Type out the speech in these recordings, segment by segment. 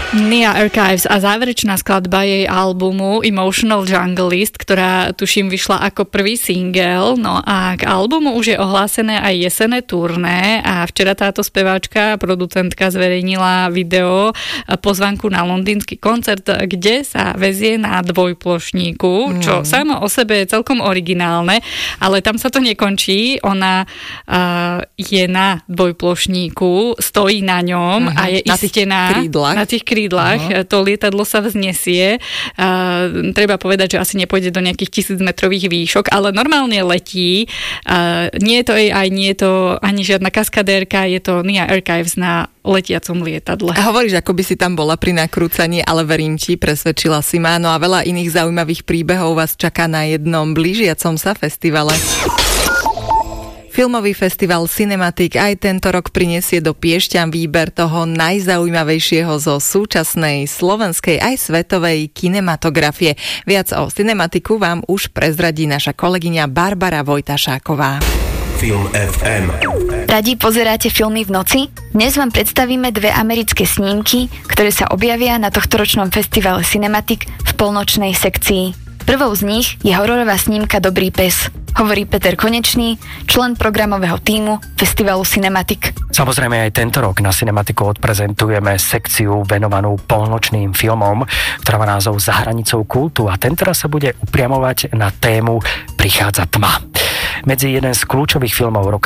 Nia Archives a záverečná skladba jej albumu Emotional Junglist, ktorá tuším vyšla ako prvý single. No a k albumu už je ohlásené aj jesenné turné a včera táto speváčka a producentka zverejnila video pozvánku na londýnsky koncert, kde sa vezie na dvojplošníku, čo samo o sebe je celkom originálne, ale tam sa to nekončí. Ona je na dvojplošníku, stojí na ňom a je istená na tých krídlach. To lietadlo sa vznesie. Treba povedať, že asi nepôjde do nejakých 1000-metrových výšok, ale normálne letí. Nie je to AI, nie je to ani žiadna kaskadérka, je to Nia Archives na letiacom lietadle. A hovoríš, ako by si tam bola pri nakrúcaní, ale verím ti, presvedčila si ma. No a veľa iných zaujímavých príbehov vás čaká na jednom blížiacom sa festivale. Filmový festival Cinematic aj tento rok prinesie do Piešťan výber toho najzaujímavejšieho zo súčasnej slovenskej aj svetovej kinematografie. Viac o Cinematiku vám už prezradí naša kolegyňa Barbara Vojtašáková. Film FM. Radi pozeráte filmy v noci? Dnes vám predstavíme dve americké snímky, ktoré sa objavia na tohtoročnom festivale Cinematic v polnočnej sekcii. Prvou z nich je hororová snímka Dobrý pes. Hovorí Peter Konečný, člen programového tímu festivalu Cinematic. Samozrejme aj tento rok na Cinematiku odprezentujeme sekciu venovanú polnočným filmom, ktorá má názov Za hranicou kultu a tentoraz sa bude upriamovať na tému Prichádza tma. Medzi jeden z kľúčových filmov roka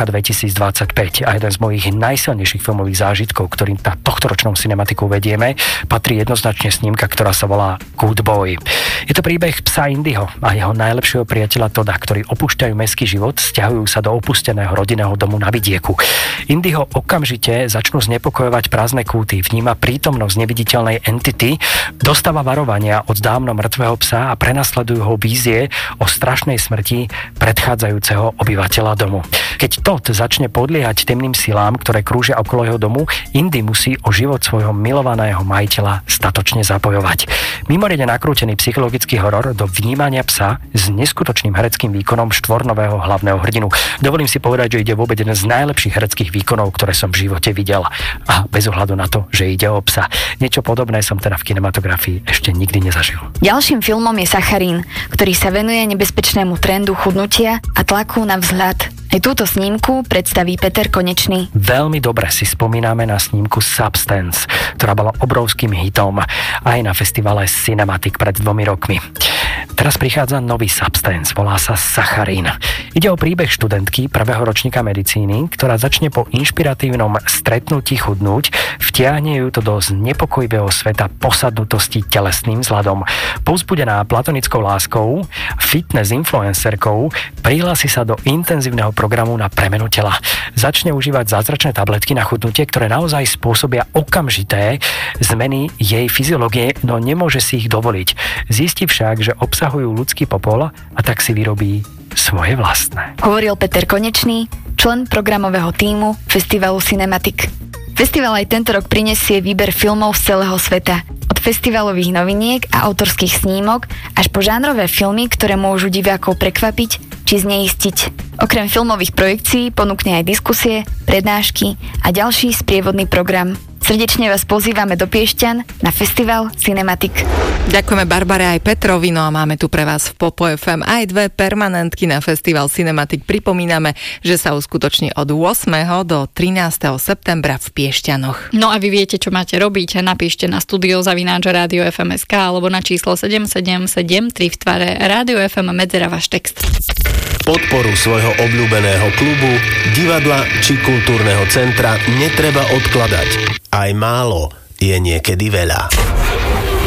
2025 a jeden z mojich najsilnejších filmových zážitkov, ktorým na tohtoročnom Cinematiku vedieme, patrí jednoznačne snímka, ktorá sa volá Good Boy. Je to príbeh psa Indyho a jeho najlepšieho priateľa Toda, ktorí opúšťajú mestský život, sťahujú sa do opusteného rodinného domu na vidieku. Indyho okamžite začnú znepokojovať prázdne kúty, vníma prítomnosť neviditeľnej entity, dostáva varovania od dávno mŕtvého psa a prenasledujú ho vízie o strašnej smrti predchádzajúceho obyvateľa domu. Keď Todd začne podliehať temným silám, ktoré krúžia okolo jeho domu, Indy musí o život svojho milovaného majiteľa statočne zapojovať. Mimoriadne nakrútený psychologický horor do vnímania psa s neskutočným hereckým výkonom štvornového hlavného hrdinu. Dovolím si povedať, že ide vôbec jeden z najlepších hereckých výkonov, ktoré som v živote videl. A bez ohľadu na to, že ide o psa. Niečo podobné som teda v kinematografii ešte nikdy nezažil. Ďalším filmom je Sacharín, ktorý sa venuje nebezpečnému trendu chudnutia a tlaku na vzhľad. Aj túto snímku predstaví Peter Konečný. Veľmi dobre si spomíname na snímku Substance, ktorá bola obrovským hitom aj na festivale Cinematic pred 2 rokmi. Teraz prichádza nový Substance, volá sa Sacharín. Ide o príbeh študentky prvého ročníka medicíny, ktorá začne po inšpiratívnom stretnutí chudnúť, vtiahne ju to do znepokojivého sveta posadnutosti telesným vzhľadom. Povzbudená platonickou láskou, fitness influencerkou, prihlási sa do intenzívneho programu na premenu tela. Začne užívať zázračné tabletky na chudnutie, ktoré naozaj spôsobia okamžité zmeny jej fyziológie, no nemôže si ich dovoliť. Zistí však, že obsahujú ľudský popol a tak si vyrobí svoje vlastné. Hovoril Peter Konečný, člen programového tímu festivalu Cinematic. Festival aj tento rok prinesie výber filmov z celého sveta. Od festivalových noviniek a autorských snímok až po žánrové filmy, ktoré môžu divákov prekvapiť či zneistiť. Okrem filmových projekcií ponúkne aj diskusie, prednášky a ďalší sprievodný program. Srdečne vás pozývame do Piešťan na festival Cinematic. Ďakujeme Barbare aj Petrovi, no a máme tu pre vás v Popo FM aj dve permanentky na festival Cinematic. Pripomíname, že sa uskutoční od 8. do 13. septembra v Piešťanoch. No a vy viete, čo máte robiť. Napíšte na studio@radio.fm.sk alebo na číslo 7773 v tvare Radio FM medzera váš text. Podporu svojho obľúbeného klubu, divadla či kultúrneho centra netreba odkladať. Aj málo je niekedy veľa.